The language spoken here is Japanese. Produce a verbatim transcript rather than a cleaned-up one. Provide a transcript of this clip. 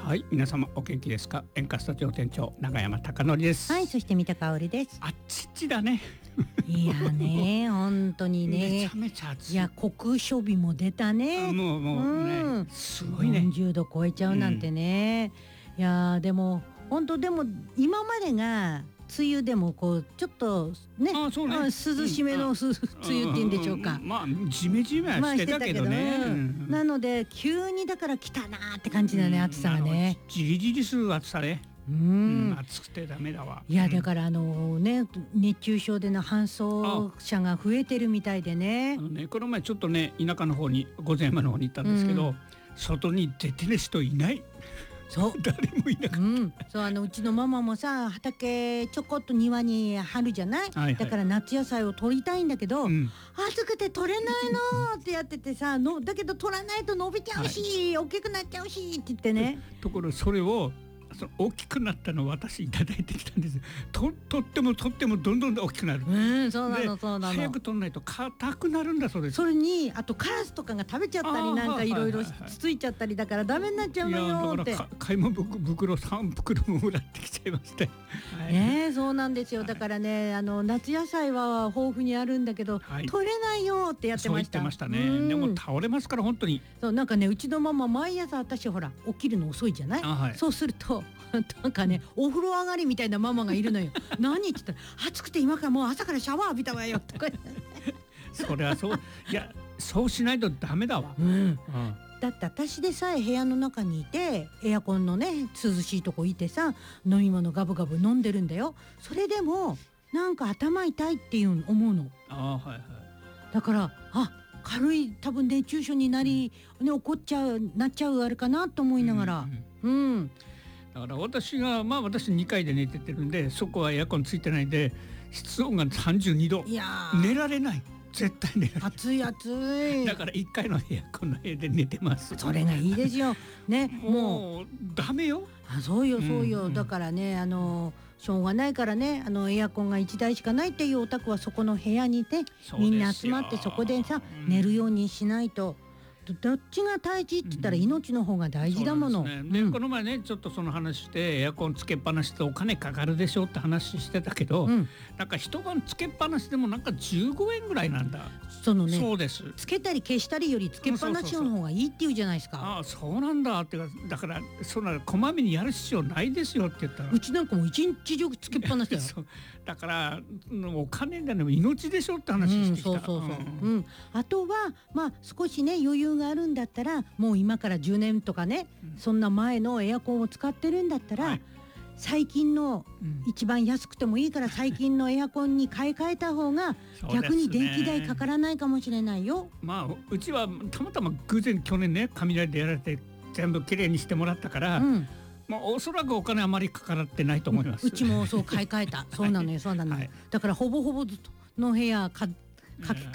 はい、皆様お元気ですか。演歌スタジオ店長永山貴則です。 はい、そして三田香織です。 あっちっちだね。 いやね、本当にね。 めちゃめちゃ暑い。 いや、酷暑日も出たね。 もうもうね、うん、すごいね。 よんじゅうど超えちゃうなんてね。うん、いやでも本当でも今までが梅雨でもこうちょっとね、ああそうね、涼しめの、うん、梅雨っていうんでしょうか。 まあジメジメはしてたけどね。 まあうん、なので急にだから来たなーって感じだね、うん、暑さがね。 じりじりする暑さね。うん、暑くてダメだわ。 いやだからあのね、熱中症での搬送者が増えてるみたいでね。 あのね、この前ちょっとね田舎の方に御前山の方に行ったんですけど、うん、外に出てる人いない。 そう誰もいなかった、うん、 そうあのうちのママもさ、畑ちょこっと庭に張るじゃない、はいはい、だから夏野菜を取りたいんだけど、うん、暑くて取れないのってやっててさのだけど取らないと伸びちゃうし、はい、大きくなっちゃうしって言ってね。 ところそれをその大きくなったのを私いただいてきたんです。ととってもとってもどんどん大きくなる。 うん、そうなのそうなの。 早く取らないと硬くなるんだそうです。 それにあとカラスとかが食べちゃったりなんかいろいろつついちゃったりだからダメになっちゃうのよって。 いやだから買い物袋さん袋ももらってきちゃいまして。 はい、ねそうなんですよ。だからね、あの夏野菜は豊富にあるんだけど、はい、取れないよってやってました。 そう言ってましたね。でも倒れますから本当に。 そうなんかね、うちのママ毎朝私ほら起きるの遅いじゃない。はい、そうするとなんかね、お風呂上がりみたいなママがいるのよ。何って言ったら暑くて今からもう朝からシャワー浴びたわよとか。 それはそういやそうしないとダメだわ。うん、うん、 だって私でさえ部屋の中にいてエアコンのね涼しいとこいてさ、飲み物ガブガブ飲んでるんだよ。それでもなんか頭痛いっていう思うの。 あ、はいはい、 だからあ軽い多分熱中症になり、ね、怒っちゃうなっちゃうあれかなと思いながら、うん、うんうん、 だから私がまあ私にかいで寝ててるんで、そこはエアコンついてないんで室温がさんじゅうにど。いや寝られない。絶対寝られない。 暑い暑い。 だからいっかいのエアコンの部屋で寝てます。 それがいいですよね。 もうダメよ。 あそうよそうよ、うんうん、だからねあのしょうがないからね、あのエアコンがいちだいしかないっていうお宅はそこの部屋にてみんな集まってそこでさ、うん、寝るようにしないと。どっちが大事って言ったら命の方が大事だもの。 で、ねうん、この前ねちょっとその話してエアコンつけっぱなしってお金かかるでしょって話してたけど、うん、なんか一晩つけっぱなしでもなんかじゅうごえんぐらいなんだ。 そのね、 そうです。 つけたり消したりよりつけっぱなしの方がいいっていうじゃないですか。 ああそうなんだってか、だからそんなこまめにやる必要ないですよって言ったら、 うちなんかもう一日中つけっぱなしだよ。 だからお金でも命でしょって話してきた。 うん、そうそうそう、うんうん、あとはまあ少しね余裕があるんだったらもう今からじゅうねんとかね、うん、そんな前のエアコンを使ってるんだったら、はい、最近の一番安くてもいいから最近のエアコンに買い替えた方が逆に電気代かからないかもしれないよ。 まあうちはたまたま偶然去年ね雷でやられて全部きれいにしてもらったから、うん、まあ、おそらくお金あまりかからってないと思います。 うちもそう買い替えた。そうなのよそうなのよ、はい、だからほぼほぼの部屋かか